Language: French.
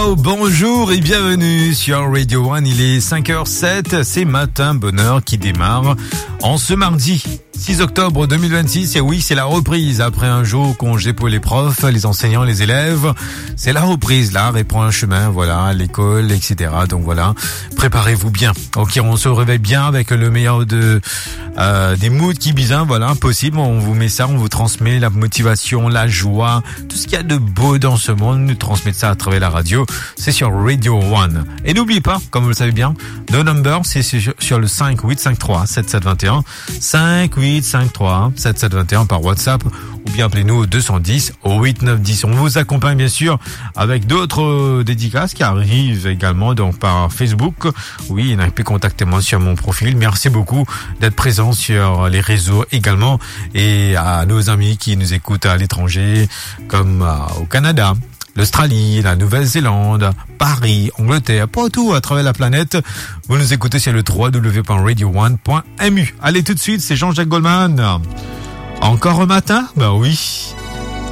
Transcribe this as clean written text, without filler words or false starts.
Hello, bonjour et bienvenue sur Radio One. Il est 5h07, c'est Matin Bonheur qui démarre en ce mardi 6 octobre 2026. Et oui, c'est la reprise après un jour congé pour les profs, les enseignants, les élèves. C'est la reprise, là, reprend un chemin, voilà, à l'école, etc. Donc voilà, préparez-vous bien. Ok, on se réveille bien avec le meilleur des moods qui bien, voilà, possible. On vous met ça, on vous transmet la motivation, la joie, tout ce qu'il y a de beau dans ce monde. Nous transmet ça à travers la radio. C'est sur Radio One. Et n'oubliez pas, comme vous le savez bien, nos numbers, c'est sur le 5853 7721 5853 7721 par WhatsApp, ou bien appelez-nous au 210 au 8910. On vous accompagne bien sûr avec d'autres dédicaces qui arrivent également donc par Facebook. Oui, il a pu contacter moi sur mon profil. Merci beaucoup d'être présent sur les réseaux également, et à nos amis qui nous écoutent à l'étranger comme au Canada, l'Australie, la Nouvelle-Zélande, Paris, Angleterre, partout à travers la planète. Vous nous écoutez sur le www.radio1.mu. Allez, tout de suite, c'est Jean-Jacques Goldman. Encore un matin? Ben oui.